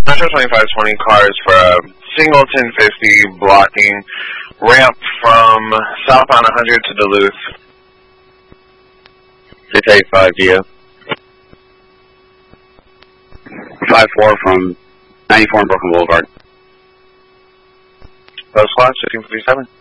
Metro 2520 cars for a single 1050 blocking ramp from southbound 100 to Duluth. 685 Geo. 5-4 from 94 and Brooklyn Boulevard. Those squads, 1557.